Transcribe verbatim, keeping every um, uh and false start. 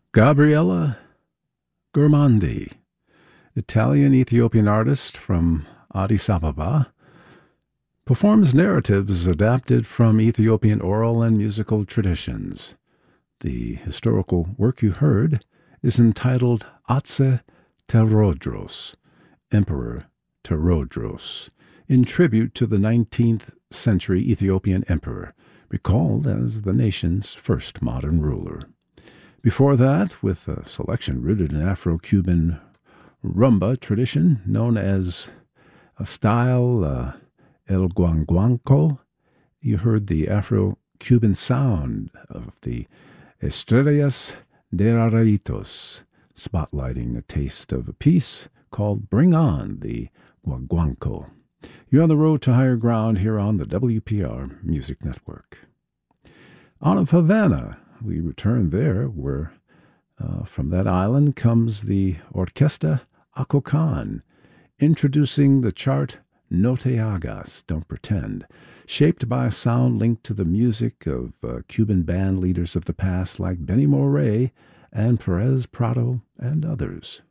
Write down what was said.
Gabriella Gurmandi, Italian-Ethiopian artist from Addis Ababa, performs narratives adapted from Ethiopian oral and musical traditions. The historical work you heard is entitled Atse Terodros, Emperor Terodros, in tribute to the nineteenth century Ethiopian emperor, recalled as the nation's first modern ruler. Before that, with a selection rooted in Afro-Cuban rumba tradition known as a style uh, El Guanguanco, you heard the Afro-Cuban sound of the Estrellas de Raritos, spotlighting a taste of a piece called Bring On, the Guaguanco. You're on the road to higher ground here on the W P R Music Network. Out of Havana, we return there, where uh, from that island comes the Orquesta Acocan, introducing the chart No Te Hagas, Don't Pretend, shaped by a sound linked to the music of uh, Cuban band leaders of the past like Benny Moré and Perez Prado and others.